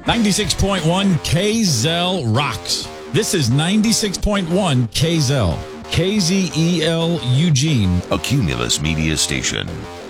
96.1 KZEL rocks. This is 96.1 KZEL. KZEL Eugene. A Cumulus Media Station.